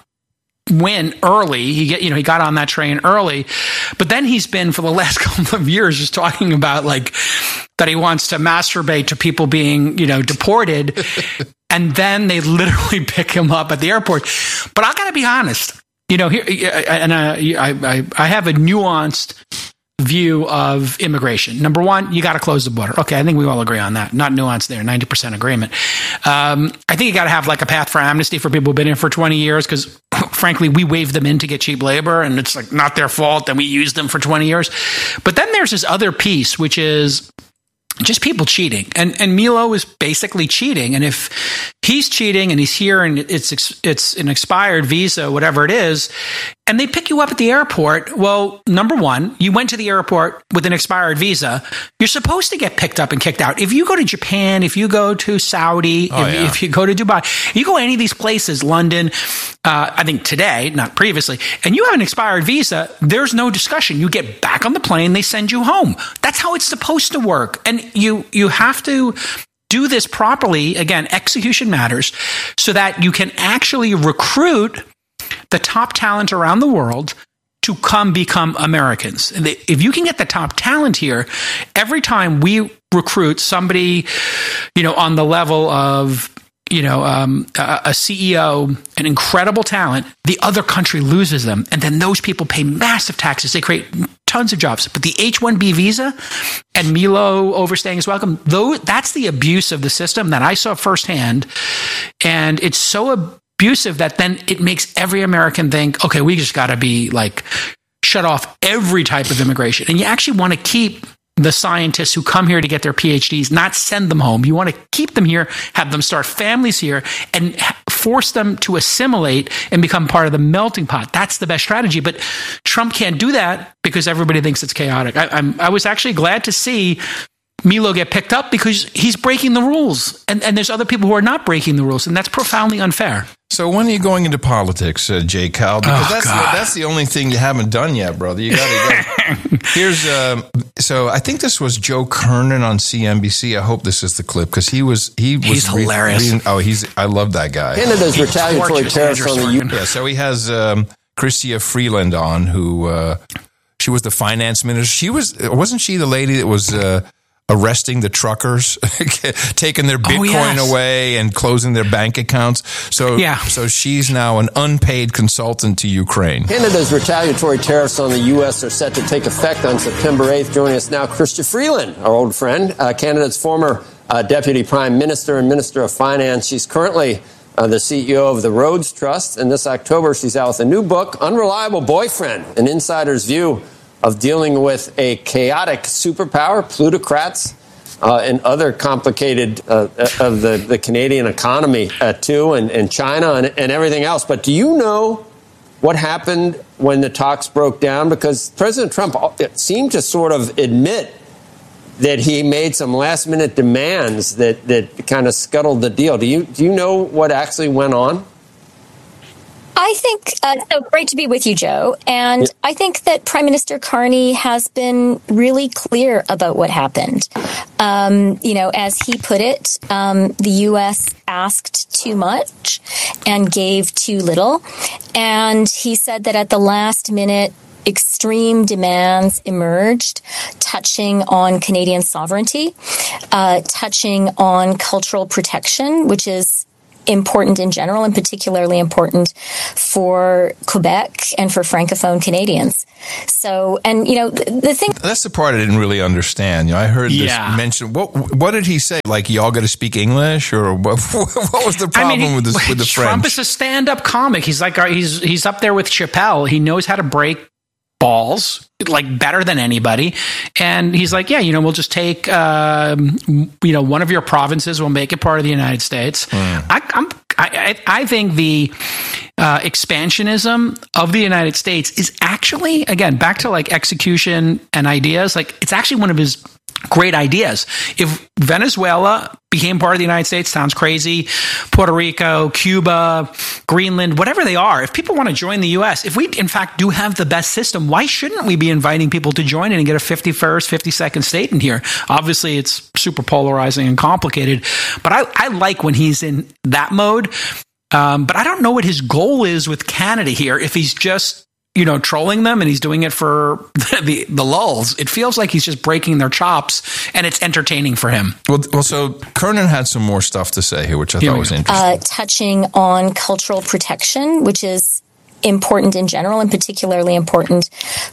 win early. He get, you know, he got on that train early. But then he's been for the last couple of years just talking about like that he wants to masturbate to people being, you know, deported. And then they literally pick him up at the airport. But I got to be honest, you know, here, and uh, I, I, I have a nuanced view of immigration. Number one, you got to close the border. Okay, I think we all agree on that. Not nuanced there, ninety percent agreement. Um, I think you got to have like a path for amnesty for people who've been here for twenty years because, frankly, we wave them in to get cheap labor and it's like not their fault and we use them for twenty years. But then there's this other piece, which is just people cheating. And and Milo is basically cheating. And if he's cheating and he's here and it's it's an expired visa, whatever it is, and they pick you up at the airport, well, number one, you went to the airport with an expired visa. You're supposed to get picked up and kicked out. If you go to Japan, if you go to Saudi, Oh, if, yeah. if you go to Dubai, you go any of these places, London, uh, I think today, not previously, and you have an expired visa, there's no discussion. You get back on the plane, they send you home. That's how it's supposed to work. And you you have to do this properly. Again, execution matters so that you can actually recruit the top talent around the world to come become Americans. And they- If you can get the top talent here, every time we recruit somebody, you know, on the level of, you know, um, a, a C E O, an incredible talent, the other country loses them. And then those people pay massive taxes. They create tons of jobs. But the H one B visa and Milo overstaying his welcome, though, that's the abuse of the system that I saw firsthand. And it's so abusive that then it makes every American think, okay, we just got to be like, shut off every type of immigration. And you actually want to keep the scientists who come here to get their P H Ds, not send them home. You want to keep them here, have them start families here, and force them to assimilate and become part of the melting pot. That's the best strategy. But Trump can't do that because everybody thinks it's chaotic. I, I'm, I was actually glad to see Milo get picked up because he's breaking the rules. And, and there's other people who are not breaking the rules, and that's profoundly unfair. So when are you going into politics, uh, Jay Cal? Because Oh, that's the, God. that's the only thing you haven't done yet, brother. You got to go. Here's um, so I think this was Joe Kernan on C N B C. I hope this is the clip because he was he was He's hilarious. reading- oh, he's I love that guy. Canada's He retaliatory tortures tariffs Andrew on the Sorkin. U. Yeah, so he has um, Chrystia Freeland on, who uh, she was the finance minister. She was wasn't she the lady that was uh, arresting the truckers, taking their Bitcoin yes. away and closing their bank accounts? So Yeah. so she's now an unpaid consultant to Ukraine. Canada's retaliatory tariffs on the U S are set to take effect on September eighth. Joining us now, Chrystia Freeland, our old friend, uh, Canada's former uh, Deputy Prime Minister and Minister of Finance. She's currently uh, the C E O of the Rhodes Trust, and this October she's out with a new book, Unreliable Boyfriend, an insider's view of dealing with a chaotic superpower, plutocrats, uh, and other complicated uh, of the, the Canadian economy, uh, too, and, and China and, and everything else. But do you know what happened when the talks broke down? Because President Trump seemed to sort of admit that he made some last minute demands that, that kind of scuttled the deal. Do you do you know what actually went on? I think, uh, so great to be with you, Joe. And yeah. I think that Prime Minister Carney has been really clear about what happened. Um, you know, as he put it, um, the U S asked too much and gave too little. And he said that at the last minute, extreme demands emerged, touching on Canadian sovereignty, uh, touching on cultural protection, which is important in general and particularly important for Quebec and for Francophone Canadians. So, and you know, the, the thing that's the part I didn't really understand. You know, I heard yeah. this mentioned. What what did he say? Like, y'all got to speak English, or what? What was the problem I mean, he, with this, with the French? Trump is a stand-up comic. He's like he's he's up there with Chappelle. He knows how to break balls like better than anybody, and he's like, yeah, you know, we'll just take um, you know one of your provinces, we'll make it part of the United States. Mm. I, I'm, I, I think the uh, expansionism of the United States is actually, again, back to like execution and ideas. Like, it's actually one of his great ideas. If Venezuela became part of the United States, sounds crazy. Puerto Rico, Cuba, Greenland, whatever they are, if people want to join the U S, if we in fact do have the best system, why shouldn't we be inviting people to join it and get a fifty-first, fifty-second state in here? Obviously, it's super polarizing and complicated, but I, I like when he's in that mode. Um, but I don't know what his goal is with Canada here. If he's just you know, trolling them and he's doing it for the, the lulls. It feels like he's just breaking their chops and it's entertaining for him. Well, well so Kernan had some more stuff to say here, which I here thought was interesting. Uh, touching on cultural protection, which is important in general and particularly important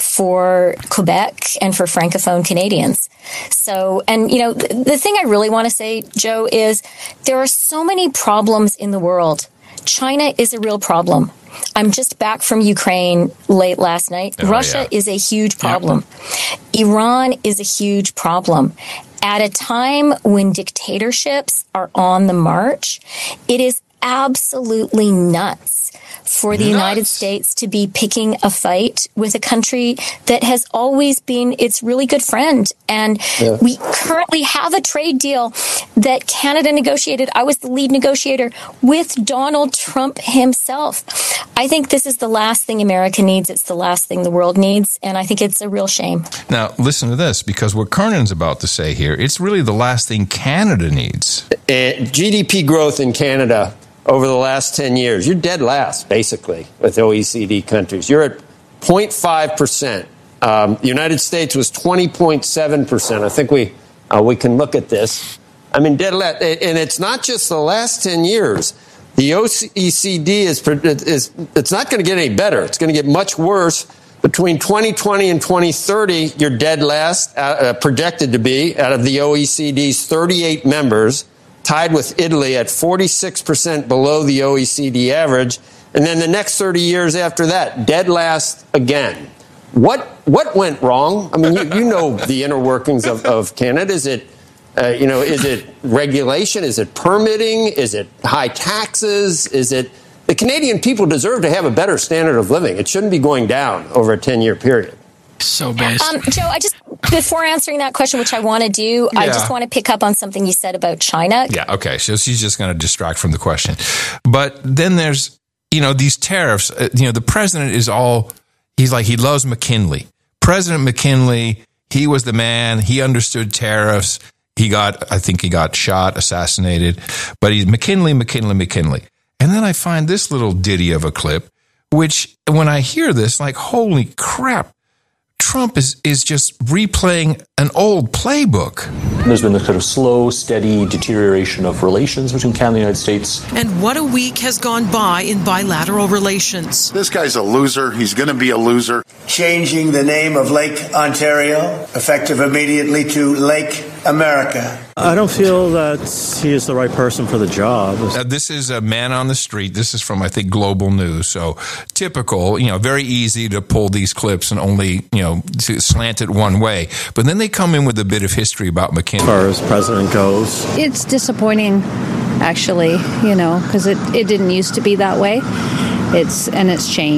for Quebec and for Francophone Canadians. So, and you know, the, the thing I really want to say, Joe, is there are so many problems in the world. China is a real problem. I'm just back from Ukraine late last night. Oh, Russia yeah. is a huge problem. Yep. Iran is a huge problem. At a time when dictatorships are on the march, it is absolutely nuts for the nuts. United States to be picking a fight with a country that has always been its really good friend. And yeah. we currently have a trade deal that Canada negotiated. I was the lead negotiator with Donald Trump himself. I think this is the last thing America needs. It's the last thing the world needs. And I think it's a real shame. Now, listen to this, because what Kernan's about to say here, it's really the last thing Canada needs. Uh, G D P growth in Canada over the last ten years, you're dead last, basically, with O E C D countries. You're at zero point five percent. Um, the United States was twenty point seven percent. I think we uh, we can look at this. I mean, dead last. And it's not just the last ten years. The O E C D is, is it's not going to get any better. It's going to get much worse. Between twenty twenty and twenty thirty, you're dead last, uh, projected to be, out of the O E C D's thirty-eight members, tied with Italy at forty-six percent below the O E C D average. And then the next thirty years after that, dead last again. What what went wrong? I mean, you, you know the inner workings of, of Canada. Is it, uh, you know, is it regulation? Is it permitting? Is it high taxes? Is it the Canadian people deserve to have a better standard of living? It shouldn't be going down over a ten-year period. So based. Um, Joe, I just, before answering that question, which I want to do, yeah. I just want to pick up on something you said about China. Yeah, okay. So she's just going to distract from the question. But then there's, you know, these tariffs. Uh, you know, the president is all, he's like, he loves McKinley. President McKinley, he was the man. He understood tariffs. He got, I think he got shot, assassinated. But he's McKinley, McKinley, McKinley. And then I find this little ditty of a clip, which when I hear this, like, holy crap. Trump is, is just replaying an old playbook. There's been a kind of slow, steady deterioration of relations between Canada and the United States. And what a week has gone by in bilateral relations. This guy's a loser. He's going to be a loser. Changing the name of Lake Ontario, effective immediately to Lake America. I don't feel that he is the right person for the job. Uh, this is a man on the street. This is from, I think, Global News. So typical, you know, very easy to pull these clips and only, you know, to slant it one way. But then they come in with a bit of history about McKinley. As far as president goes. It's disappointing, actually, you know, because it, it didn't used to be that way. It's and it's changed.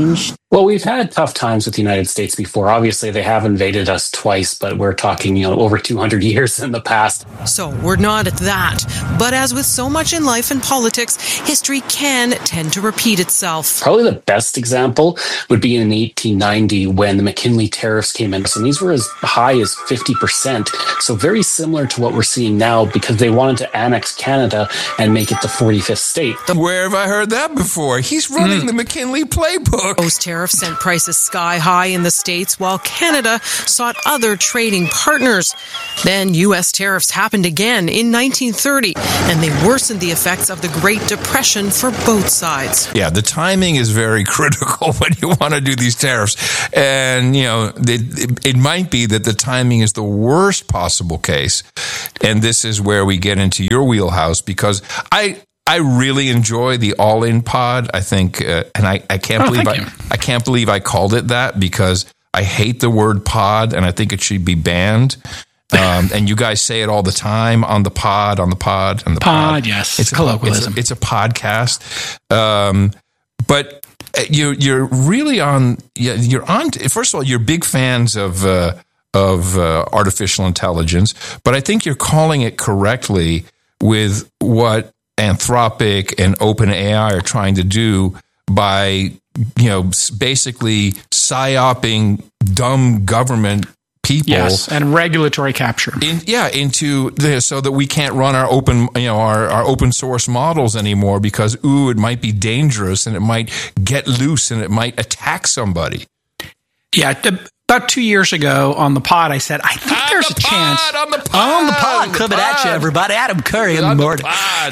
Well, we've had tough times with the United States before. Obviously, they have invaded us twice, but we're talking, you know, over two hundred years in the past. So we're not at that. But as with so much in life and politics, history can tend to repeat itself. Probably the best example would be in eighteen ninety when the McKinley tariffs came in. And these were as high as fifty percent. So very similar to what we're seeing now because they wanted to annex Canada and make it the forty-fifth state. Where have I heard that before? He's running mm. the McKinley playbook. Those tariffs sent prices sky high in the States while Canada sought other trading partners. Then U S tariffs happened again in nineteen thirty, and they worsened the effects of the Great Depression for both sides. Yeah, the timing is very critical when you want to do these tariffs. And, you know, it, it might be that the timing is the worst possible case. And this is where we get into your wheelhouse because I... I really enjoy the All In Pod. I think, uh, and I, I can't oh, believe I, I can't believe I called it that because I hate the word pod and I think it should be banned. Um, and you guys say it all the time on the pod, on the pod, on the pod. Pod, yes, it's colloquialism. A, it's, a, it's a podcast. Um, but you you're really on. You're on. First of all, you're big fans of uh, of uh, artificial intelligence, but I think you're calling it correctly with what Anthropic and OpenAI are trying to do by, you know, basically psyoping dumb government people. Yes, and regulatory capture. In, yeah, into the, so that we can't run our open, you know, our, our open source models anymore because, ooh, it might be dangerous and it might get loose and it might attack somebody. Yeah, the, about two years ago on the pod, I said, I think on there's the a pod, chance. On the pod. On the pod. On the Coming pod. at you, everybody. Adam Curry in on the morning. The pod.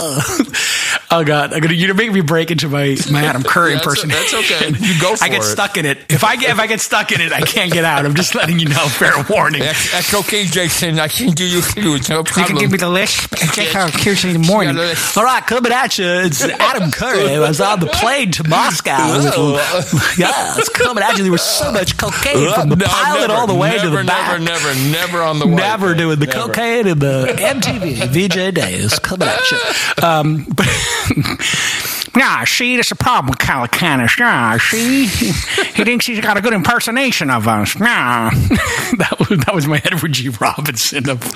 Oh, God. I'm gonna, you're making me break into my, my Adam Curry that's impersonation. A, that's okay. You go for it. I get it. stuck in it. If I get if I get stuck in it, I can't get out. I'm just letting you know. Fair warning. That's, that's okay, Jason. I can do you through. It's no problem. You can give me the list. Check out Kirsten in the morning. All right, coming at you. It's Adam Curry. I was on the plane to Moscow. Yeah, it's coming at you. There was so much cocaine from the no, pilot never, all the way never, to the never, back. Never, never, never on the way. Never doing the never. cocaine and the M T V V J days. Coming at you. Um, but yeah, see, that's the problem with Calacanis. Yeah, see, he thinks he's got a good impersonation of us. Yeah, that was that was my Edward G. Robinson of,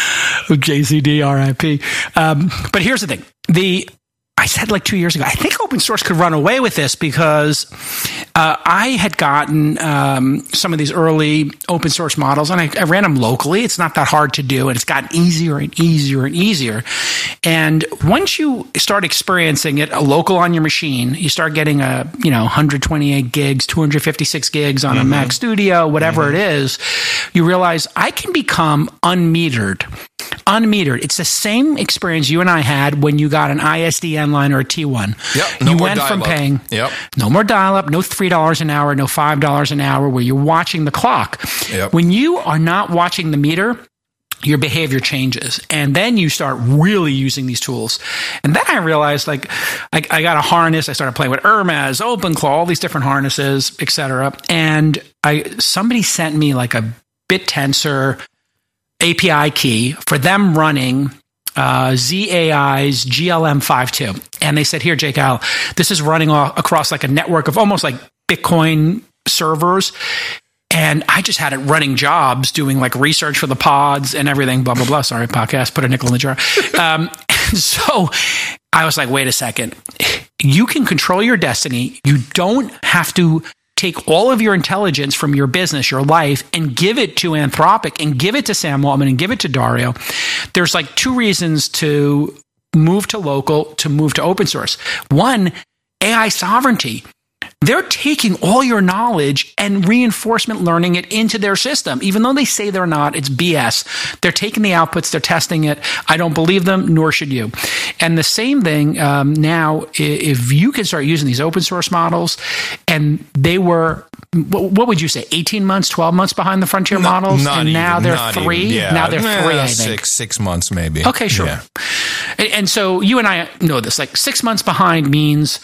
of J C D, R I P. Um, but here's the thing: the I said like two years ago, I think open source could run away with this because uh, I had gotten um, some of these early open source models and I, I ran them locally. It's not that hard to do and it's gotten easier and easier and easier. And once you start experiencing it, a local on your machine, you start getting a, you know, one hundred twenty-eight gigs, two hundred fifty-six gigs on mm-hmm. a Mac Studio, whatever mm-hmm. it is, you realize I can become unmetered. Unmetered. It's the same experience you and I had when you got an I S D N line or a T one. Yep, no you more went from dial-up. paying yep. no more dial-up, no three dollars an hour, no five dollars an hour where you're watching the clock. Yep. When you are not watching the meter, your behavior changes. And then you start really using these tools. And then I realized, like, I, I got a harness. I started playing with Hermes, OpenClaw, all these different harnesses, et cetera. And I somebody sent me like a BitTensor A P I key for them running uh, Z A I's G L M fifty-two. And they said, here, Jake Al, this is running all, across like a network of almost like Bitcoin servers. And I just had it running jobs, doing like research for the pods and everything, blah, blah, blah. Sorry, podcast, put a nickel in the jar. Um, so I was like, wait a second. You can control your destiny. You don't have to take all of your intelligence from your business, your life, and give it to Anthropic and give it to Sam Altman and give it to Dario. There's like two reasons to move to local, to move to open source. One, A I sovereignty. They're taking all your knowledge and reinforcement learning it into their system. Even though they say they're not, it's B S. They're taking the outputs, they're testing it. I don't believe them, nor should you. And the same thing um, now, if you can start using these open source models, and they were, what would you say, eighteen months, twelve months behind the frontier no, models? Not and even, now they're not three? Even, yeah. Now they're eh, three, I think. Six, six months maybe. Okay, sure. Yeah. And, and so you and I know this, like six months behind means,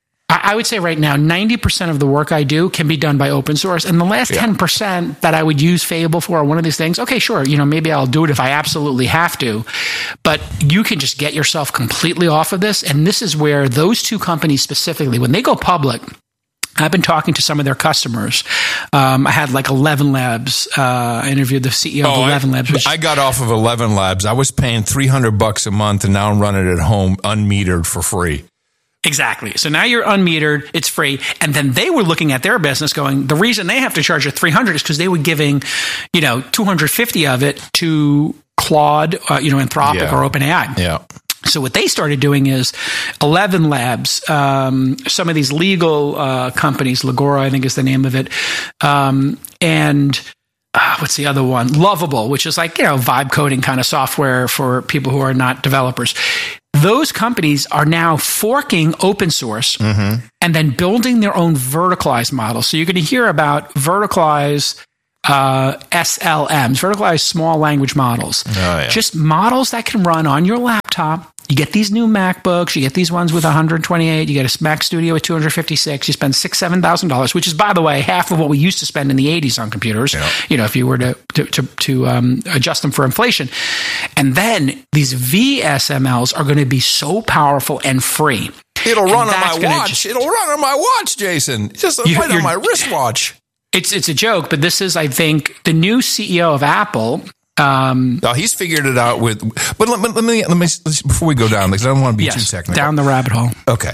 I would say right now, ninety percent of the work I do can be done by open source. And the last yeah. ten percent that I would use Fable for or one of these things, okay, sure, you know, maybe I'll do it if I absolutely have to. But you can just get yourself completely off of this. And this is where those two companies specifically, when they go public, I've been talking to some of their customers. Um, I had like eleven Labs. Uh, I interviewed the C E O Oh, of eleven I, Labs. Which, I got off of eleven Labs. I was paying three hundred bucks a month, and now I'm running it at home unmetered for free. Exactly. So now you're unmetered, it's free. And then they were looking at their business going, the reason they have to charge you three hundred is because they were giving, you know, two hundred fifty of it to Claude, uh, you know, Anthropic Yeah. or OpenAI. Yeah. So what they started doing is eleven Labs, um, some of these legal uh, companies, Legora, I think is the name of it, um, and uh, what's the other one? Lovable, which is like, you know, vibe coding kind of software for people who are not developers. Those companies are now forking open source Mm-hmm. and then building their own verticalized models. So you're going to hear about verticalized uh, S L Ms, verticalized small language models. Oh, yeah. Just models that can run on your laptop. You get these new MacBooks, you get these ones with one hundred twenty-eight, you get a Mac Studio with two hundred fifty-six, you spend six, seven thousand dollars, which is, by the way, half of what we used to spend in the eighties on computers. Yeah. You know, if you were to to to, to um, adjust them for inflation, and then these V S M Ls are going to be so powerful and free. It'll And run on that's my gonna watch. just- It'll run on my watch, Jason. Just You- right on you're- my wristwatch. It's it's a joke, but this is, I think, the new C E O of Apple. Um, No, he's figured it out with. But let, let me let me before we go down, because I don't want to be yes, too technical. down the rabbit hole. Okay.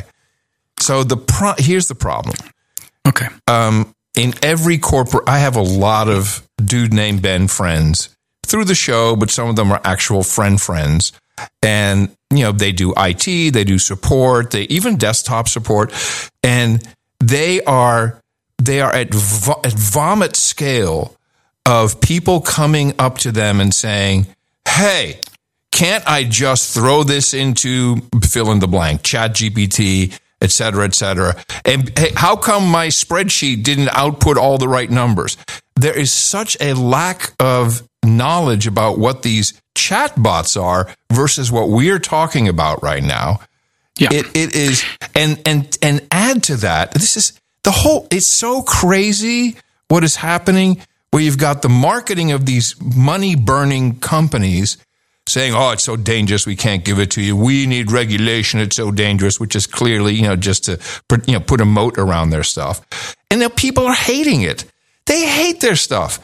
So the pro, here's the problem. Okay. Um, in every corporate, I have a lot of dude named Ben friends through the show, but some of them are actual friend friends. And, you know, they do I T, they do support, they even desktop support. And they are, they are at, vo- at vomit scale of people coming up to them and saying, hey, can't I just throw this into fill in the blank, Chat G P T, et cetera, et cetera? And hey, how come my spreadsheet didn't output all the right numbers? There is such a lack of knowledge about what these chat bots are versus what we're talking about right now. Yeah. It, it is, and, and, and add to that, this is the whole, it's so crazy what is happening, where you've got the marketing of these money-burning companies saying, oh, it's so dangerous, we can't give it to you. We need regulation, it's so dangerous, which is clearly, you know, just to put, you know, put a moat around their stuff. And now people are hating it. They hate their stuff.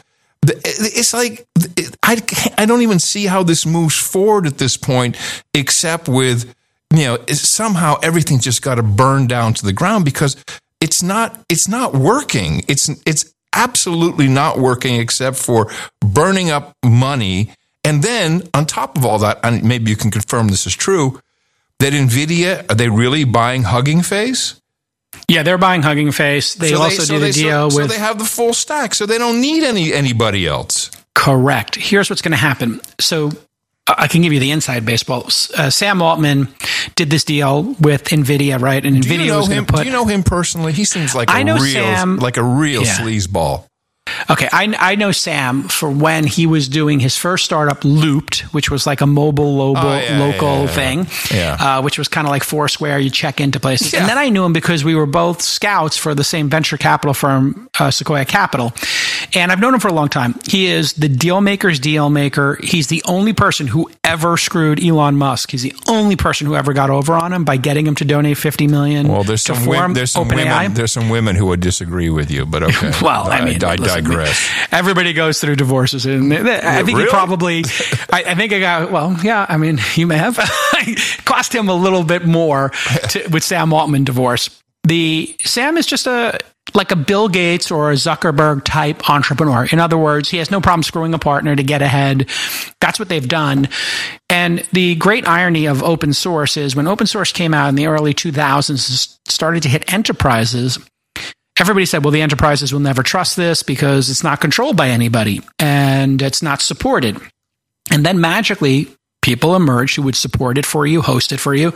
It's like, I, I don't even see how this moves forward at this point, except with, you know, somehow everything just got to burn down to the ground, because it's not, it's not working. It's, it's, absolutely not working, except for burning up money. And then on top of all that, and maybe you can confirm this is true, that NVIDIA, are they really buying Hugging Face? Yeah, they're buying Hugging Face. They so also they, so do the they, deal so, with. So they have the full stack, so they don't need any anybody else. Correct. Here's what's going to happen. So I can give you the inside baseball. Uh, Sam Altman did this deal with NVIDIA, right? And do NVIDIA you know was going him, to put. Do you know him personally? He seems like a I know real, Sam, like a real yeah. sleazeball. Okay, I, I know Sam for when he was doing his first startup, Looped, which was like a mobile local, Oh, yeah, local yeah, yeah, thing, yeah. Uh, which was kind of like Foursquare. You check into places. Yeah. And then I knew him because we were both scouts for the same venture capital firm, uh, Sequoia Capital. And I've known him for a long time. He is the deal maker's deal maker. He's the only person who ever screwed Elon Musk. He's the only person who ever got over on him by getting him to donate fifty million dollars Well, there's to some, form women, there's, some OpenAI. women, there's some women who would disagree with you, but okay. Well, I mean, I, I listen, digress. Everybody goes through divorces, and I think really? he probably, I, I think I got, well, yeah, I mean, you may have. Cost him a little bit more to, with Sam Altman divorce. The Sam is just a like a Bill Gates or a Zuckerberg type entrepreneur. In other words, he has no problem screwing a partner to get ahead. That's what they've done. And the great irony of open source is when open source came out in the early two thousands, started to hit enterprises, everybody said, well, the enterprises will never trust this because it's not controlled by anybody and it's not supported. And then magically, people emerged who would support it for you, host it for you,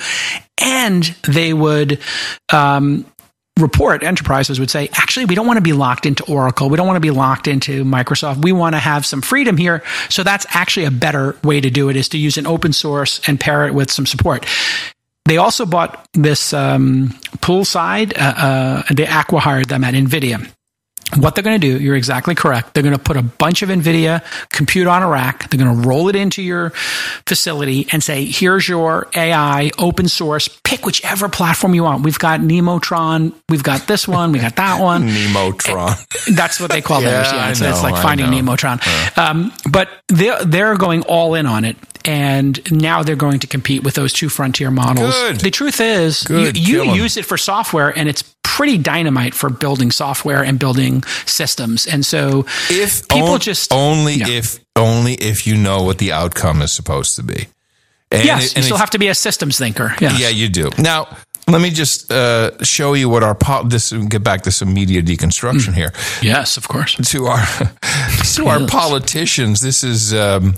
and they would um, report, enterprises would say, actually, we don't want to be locked into Oracle. We don't want to be locked into Microsoft. We want to have some freedom here. So that's actually a better way to do it, is to use an open source and pair it with some support. They also bought this um, Poolside. Uh, uh, they acqui-hired them at NVIDIA. what they're going to do, you're exactly correct. They're going to put a bunch of NVIDIA compute on a rack. They're going to roll it into your facility and say, here's your A I, open source. Pick whichever platform you want. We've got Nemotron. We've got this one. We got that one. Nemotron. That's what they call yeah, theirs. Yeah, it's, know, it's like finding Nemotron. Uh. Um, but they're, they're going all in on it. And now they're going to compete with those two frontier models. Good. The truth is, Good. you, you use it for software, and it's pretty dynamite for building software and building systems. And so if people on, just only yeah. if only if you know what the outcome is supposed to be. And yes, it, you still have to be a systems thinker. Yes. Yeah, you do. Now, let me just uh, show you what our po- this get back to some media deconstruction mm. here. Yes, of course. To our to our politicians, this is. Um,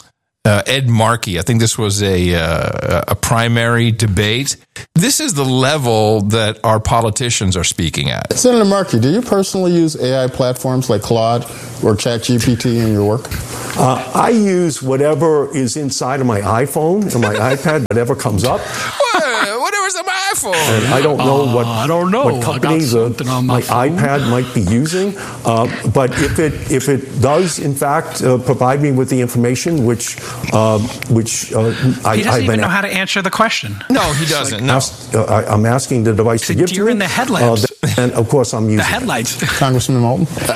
Uh, Ed Markey, I think this was a uh, a primary debate. This is the level that our politicians are speaking at. Senator Markey, do you personally use A I platforms like Claude or ChatGPT in your work? Uh, I use whatever is inside of my iPhone or my iPad, whatever comes up. Whatever's on my iPhone. And I don't know uh, what I don't know what company the, my, my iPad might be using. Uh, but if it if it does in fact uh, provide me with the information which uh, which uh, I, he doesn't I've even been know how to answer the question. No, he doesn't. No, asked, uh, I, I'm asking the device to give to me. You're in the headlamps. Uh, and of course, I'm using the headlights. Congressman Moulton. Uh,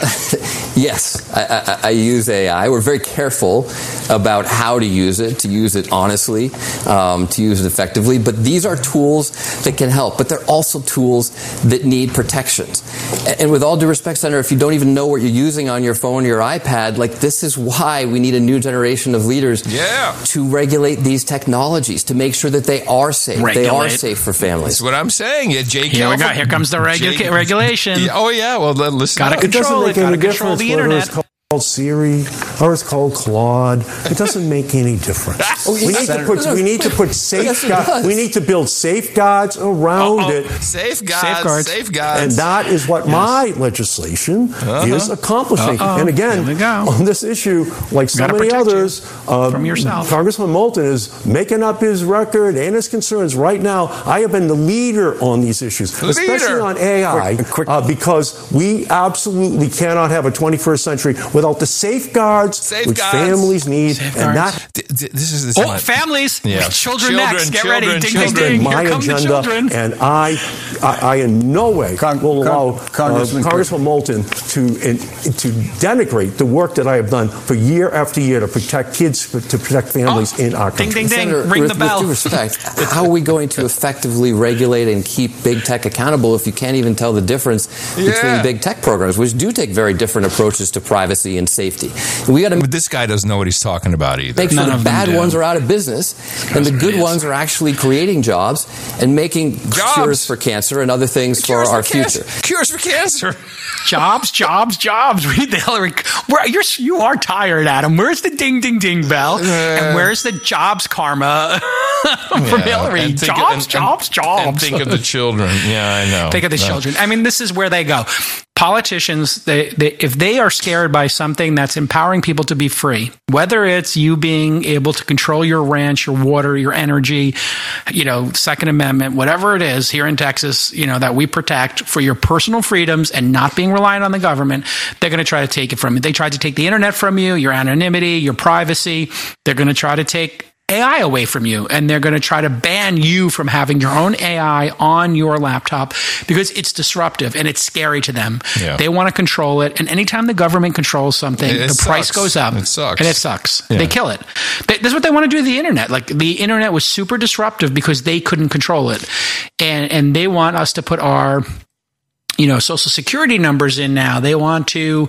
yes, I, I, I use A I. We're very careful about how to use it, to use it honestly, um, to use it effectively. But these are tools that can help. But they're also tools that need protections. And with all due respect, Senator, if you don't even know what you're using on your phone or your iPad, like this is why we need a new generation of leaders yeah. to regulate these technologies, to make sure that they are safe. Regulate. They are safe for families. That's what I'm saying. Yeah, Jake. Here we go. Here comes the regu- Jake, regulation. Yeah, oh yeah. Well, listen. Got to control it. Got to control the internet. Called Siri or it's called Claude. It doesn't make any difference. oh, yes, we need Senator. to put we need to put safeguards. Yes, we need to build safeguards around oh, oh. it. Safeguards, safeguards, safeguards, and that is what yes. my legislation uh-huh. is accomplishing. Uh-oh. And again, on this issue, like so many others, uh, from yourself, Congressman Moulton is making up his record and his concerns. Right now, I have been the leader on these issues, the especially leader. on A I, quick, quick. Uh, because we absolutely cannot have a twenty-first century without the safeguards, safeguards. which families need. Safeguards. And that this is oh, families, yeah. children, children next. Get children, ready, ding, children. ding, ding. My Here come agenda, the children. and I, I, I in no way Con- will Con- allow Congressman, uh, Congressman Moulton to in, to denigrate the work that I have done for year after year to protect kids, to protect families oh, in our country. Ding, ding, ding. Senator, Ring with, the bell. With due respect, how are we going to effectively regulate and keep big tech accountable if you can't even tell the difference yeah. between big tech programs, which do take very different approaches to privacy and safety? We got to. But this guy doesn't know what he's talking about either. Make sure None the of bad them do. ones are out of business and the good ones are actually creating jobs and making Jobs. cures for cancer and other things for Cures our for cancer. future. Cures for cancer. Jobs, jobs, jobs. Read the Hillary. Where, you're, you are tired, Adam. Where's the ding, ding, ding bell? Uh, and where's the jobs karma from yeah. Hillary? And Jobs, of, and, jobs, and, jobs. And think of the children. Yeah, I know. Think of the no. children. I mean, this is where they go. Politicians, they, they, if they are scared by something that's empowering people to be free, whether it's you being able to control your ranch, your water, your energy, you know, Second Amendment, whatever it is here in Texas, you know, that we protect for your personal freedoms and not being reliant on the government, they're going to try to take it from you. They tried to take the internet from you, your anonymity, your privacy. They're going to try to take A I away from you, and they're going to try to ban you from having your own A I on your laptop because it's disruptive and it's scary to them. Yeah. They want to control it, and anytime the government controls something, It- it the price sucks. goes up. It sucks. And it sucks. Yeah. They kill it. They, that's what they want to do to the internet. Like, the internet was super disruptive because they couldn't control it. And, and they want us to put our, you know, social security numbers in now. They want to,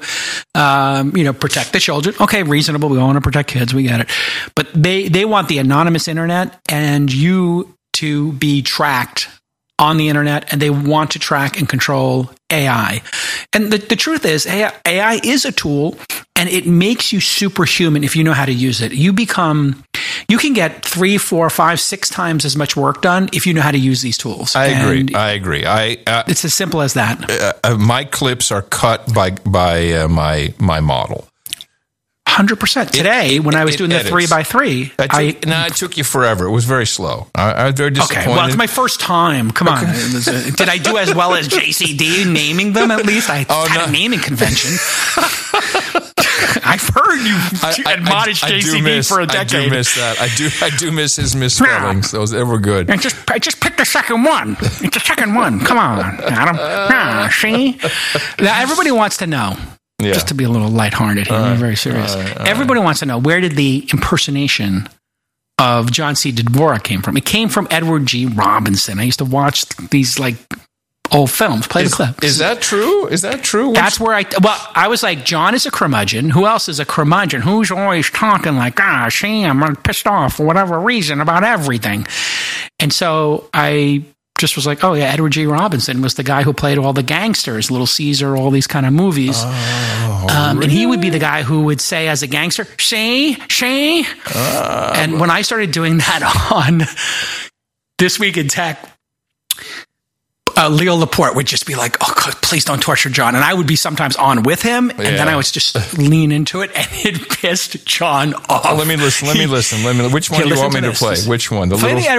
um, you know, protect the children. Okay, reasonable. We want to protect kids. We get it. But they, they want the anonymous internet and you to be tracked on the internet, and they want to track and control A I. And the, the truth is, A I, A I is a tool, and it makes you superhuman if you know how to use it. You become, you can get three, four, five, six times as much work done if you know how to use these tools. I agree. And I agree. I uh, it's as simple as that. Uh, uh, my clips are cut by by uh, my my model. hundred percent. Today, when it, I was it doing edits. the three by three, It took, I no, it took you forever. It was very slow. I, I was very disappointed. okay. Well, it's my first time. Come on, it was a, did I do as well as J C D naming them? At least I Oh, had no. a naming convention. I've heard you I, I, admonish I, I J C D do miss, for a decade. I do miss that. I do. I do miss his misspellings. Those they were good. And just, I just picked the second one. It's the second one. Come on, Adam. Ah, see? Now, everybody wants to know. Yeah. Just to be a little lighthearted here, I'm very serious. all right, all Everybody wants to know, where did the impersonation of John C. Dvorak came from? It came from Edward G. Robinson. I used to watch these like old films. Play Is, the clip. is that true? Is that true? Which- That's where I, well, I was like, John is a curmudgeon. Who else is a curmudgeon? Who's always talking like, ah, see, I'm pissed off for whatever reason about everything. And so I just was like, oh yeah, Edward G. Robinson was the guy who played all the gangsters, Little Caesar, all these kind of movies. Oh, um, really? And he would be the guy who would say as a gangster, see, see. Uh, And when I started doing that on This Week in Tech, Uh, Leo Laporte would just be like, oh, God, please don't torture John. And I would be sometimes on with him. And Yeah. then I would just lean into it. And it pissed John off. Oh, let me listen. Let me listen. Let me. Which one Okay, do you listen want me to to this. play? This- Which one? The Play little. the